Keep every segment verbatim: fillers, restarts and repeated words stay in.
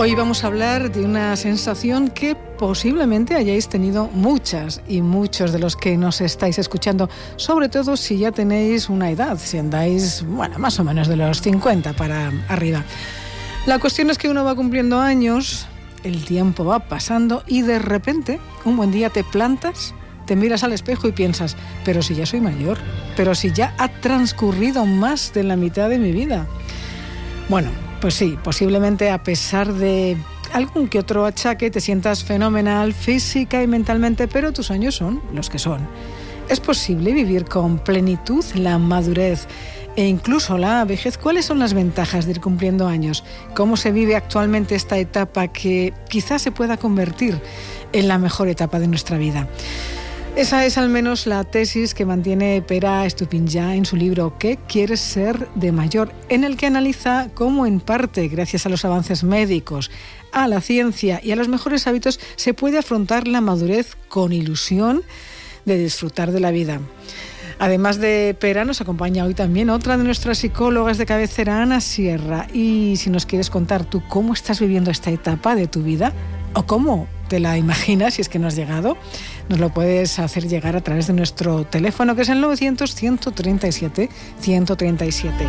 Hoy vamos a hablar de una sensación que posiblemente hayáis tenido muchas y muchos de los que nos estáis escuchando, sobre todo si ya tenéis una edad, si andáis, bueno, más o menos de los cincuenta para arriba. La cuestión es que uno va cumpliendo años, el tiempo va pasando y de repente, un buen día te plantas, te miras al espejo y piensas, pero si ya soy mayor, pero si ya ha transcurrido más de la mitad de mi vida. Bueno, pues sí, posiblemente a pesar de algún que otro achaque te sientas fenomenal física y mentalmente, pero tus años son los que son. ¿Es posible vivir con plenitud la madurez e incluso la vejez? ¿Cuáles son las ventajas de ir cumpliendo años? ¿Cómo se vive actualmente esta etapa que quizás se pueda convertir en la mejor etapa de nuestra vida? Esa es al menos la tesis que mantiene Pere Estupiñán en su libro ¿Qué quieres ser de mayor?, en el que analiza cómo en parte, gracias a los avances médicos, a la ciencia y a los mejores hábitos, se puede afrontar la madurez con ilusión de disfrutar de la vida. Además de Pere, nos acompaña hoy también otra de nuestras psicólogas de cabecera, Ana Sierra. Y si nos quieres contar tú cómo estás viviendo esta etapa de tu vida o cómo te la imaginas, si es que no has llegado, nos lo puedes hacer llegar a través de nuestro teléfono, que es el novecientos, ciento treinta y siete, ciento treinta y siete.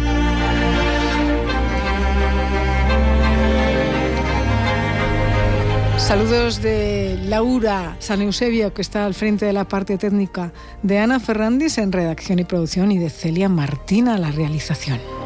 Saludos de Laura San Eusebio, que está al frente de la parte técnica, de Ana Ferrandis en redacción y producción y de Celia Martina, la realización.